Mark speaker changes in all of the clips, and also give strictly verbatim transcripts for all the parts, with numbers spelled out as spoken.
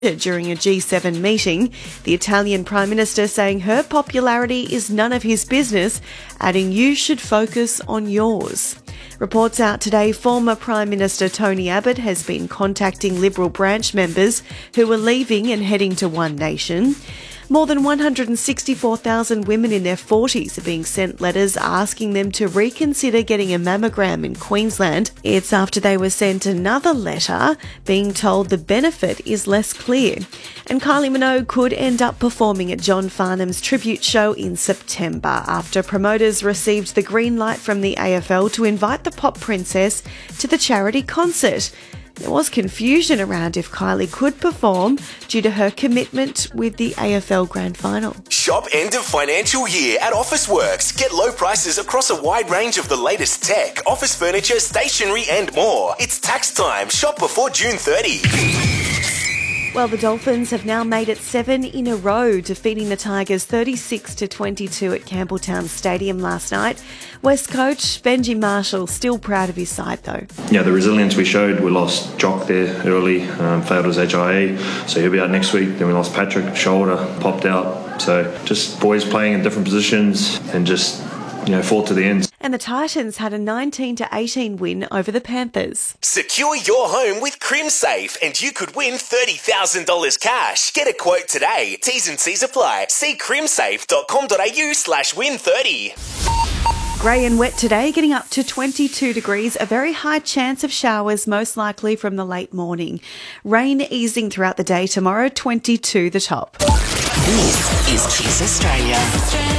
Speaker 1: during a G seven meeting. The Italian Prime Minister saying her popularity is none of his business, adding you should focus on yours. Reports out today, former Prime Minister Tony Abbott has been contacting Liberal branch members who are leaving and heading to One Nation. More than one hundred sixty-four thousand women in their forties are being sent letters asking them to reconsider getting a mammogram in Queensland. It's after they were sent another letter being told the benefit is less clear. And Kylie Minogue could end up performing at John Farnham's tribute show in September after promoters received the green light from the A F L to invite the pop princess to the charity concert. There was confusion around if Kylie could perform due to her commitment with the A F L Grand Final.
Speaker 2: Shop end of financial year at Officeworks. Get low prices across a wide range of the latest tech, office furniture, stationery and more. It's tax time. Shop before June thirtieth.
Speaker 1: Well, the Dolphins have now made it seven in a row, defeating the Tigers thirty-six to twenty-two at Campbelltown Stadium last night. West coach Benji Marshall still proud of his side though.
Speaker 3: Yeah, the resilience we showed. We lost Jock there early, um, failed his H I A, so he'll be out next week. Then we lost Patrick, shoulder, popped out. So just boys playing in different positions and just, you know, fought to the end.
Speaker 1: And the Titans had a nineteen to eighteen win over the Panthers.
Speaker 2: Secure your home with CrimSafe and you could win thirty thousand dollars cash. Get a quote today. T's and C's apply. See crimsafe dot com dot a u slash win thirty.
Speaker 1: Grey and wet today, getting up to twenty-two degrees. A very high chance of showers, most likely from the late morning. Rain easing throughout the day tomorrow, twenty-two the top.
Speaker 4: This is Kiss Australia.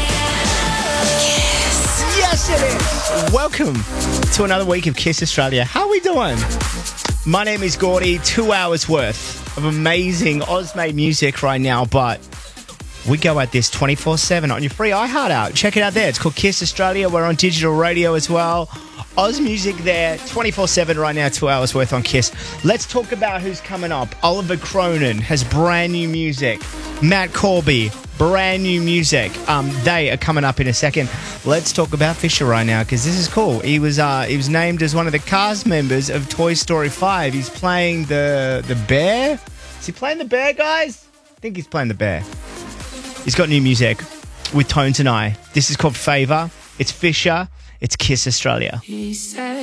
Speaker 5: Yes, it is. Welcome to another week of Kiss Australia. How are we doing? My name is Gordy. Two hours worth of amazing Oz-made music right now, but we go at this twenty-four seven on your free iHeart out. Check it out there. It's called Kiss Australia. We're on digital radio as well. Oz music there, twenty-four seven right now, two hours worth on Kiss. Let's talk about who's coming up. Oliver Cronin has brand new music. Matt Corby, brand new music. Um, they are coming up in a second. Let's talk about Fisher right now because this is cool. He was uh, he was named as one of the cast members of Toy Story five. He's playing the the bear. Is he playing the bear, guys? I think he's playing the bear. He's got new music with Tones and I. This is called Favour. It's Fisher. It's Kiss Australia.